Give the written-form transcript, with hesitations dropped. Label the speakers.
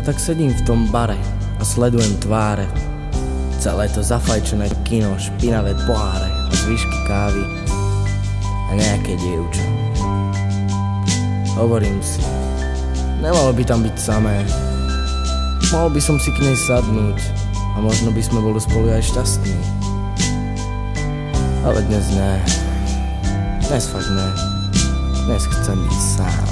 Speaker 1: tak sedím v tom bare a sledujem tváre. Celé to zafajčené kino, špinavé poháre a zvyšky kávy a nejaké dievča. Hovorím si, nemalo by tam byť samé. Mohol by som si k nej sadnúť a možno by sme boli spolu aj šťastní. Ale dnes ne. Dnes fakt ne. Dnes chcem byť sám.